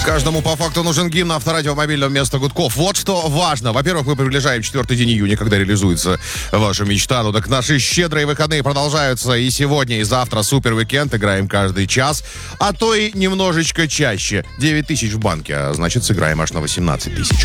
Каждому по факту нужен гимн на Авторадио мобильного вместо гудков. Вот что важно. Во-первых, мы приближаем 4 день июня, когда реализуется ваша мечта. Ну так наши щедрые выходные продолжаются и сегодня, и завтра. Супер уикенд. Играем каждый час, а то и немножечко чаще. 9 тысяч в банке, а значит, сыграем аж на 18 тысяч.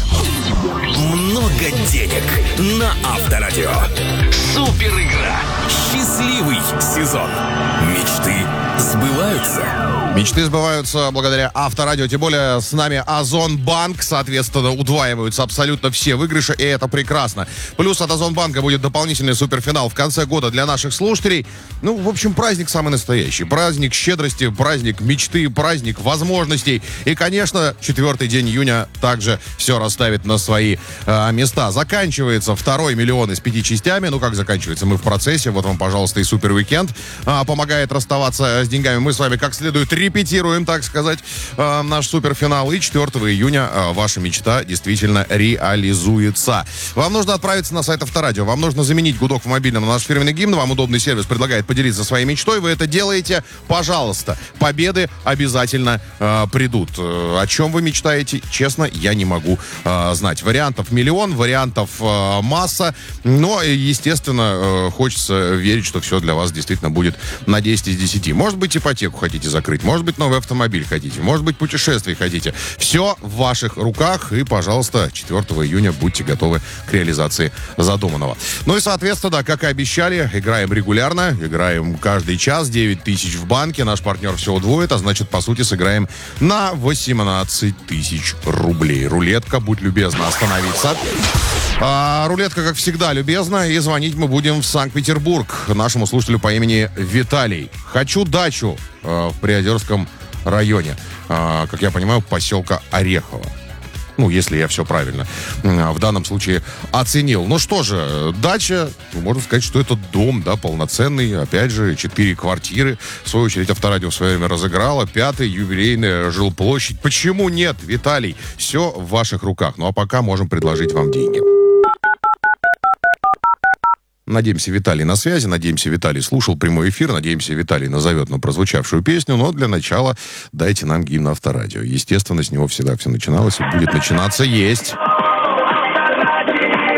Много денег на Авторадио. Супер игра. Счастливый сезон. Мечты сбываются. Мечты сбываются благодаря Авторадио, тем более с нами Озонбанк, соответственно, удваиваются абсолютно все выигрыши, и это прекрасно. Плюс от Озонбанка будет дополнительный суперфинал в конце года для наших слушателей. Ну, в общем, праздник самый настоящий. Праздник щедрости, праздник мечты, праздник возможностей. И, конечно, 4 день июня также все расставит на свои места. Заканчивается 2-й миллион из 5 частями. Ну, как заканчивается? Мы в процессе. Вот вам, пожалуйста, и супер уикенд помогает расставаться с деньгами. Мы с вами как следует репетируем, так сказать, наш суперфинал. И 4 июня ваша мечта действительно реализуется. Вам нужно отправиться на сайт Авторадио. Вам нужно заменить гудок в мобильном на наш фирменный гимн. Вам удобный сервис предлагает поделиться своей мечтой. Вы это делаете, пожалуйста. Победы обязательно придут. О чем вы мечтаете, честно, я не могу знать. Вариантов миллион, вариантов масса. Но, естественно, хочется верить, что все для вас действительно будет на 10 из 10. Может быть, ипотеку хотите закрыть. Может быть, новый автомобиль хотите. Может быть, путешествие хотите. Все в ваших руках. И, пожалуйста, 4 июня будьте готовы к реализации задуманного. Ну и, соответственно, как и обещали, играем регулярно. Играем каждый час. 9 тысяч в банке. Наш партнер все удвоит. А значит, по сути, сыграем на 18 тысяч рублей. Рулетка, будь любезна остановиться. Рулетка, как всегда, любезна. И звонить мы будем в Санкт-Петербург нашему слушателю по имени Виталий. Хочу дачу в Приозерском районе. Как я понимаю, поселка Орехово. Ну, если я все правильно в данном случае оценил. Ну что же, дача, можно сказать, что это дом, да, полноценный. Опять же, 4 квартиры. В свою очередь, Авторадио в свое время разыграло. 5-я юбилейная жилплощадь. Почему нет, Виталий? Все в ваших руках. Ну, а пока можем предложить вам деньги. Надеемся, Виталий на связи, надеемся, Виталий слушал прямой эфир, надеемся, Виталий назовет нам прозвучавшую песню, но для начала дайте нам гимн Авторадио. Естественно, с него всегда все начиналось и будет начинаться. Есть.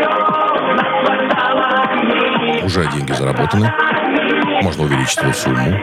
Уже деньги заработаны. Можно увеличить его сумму.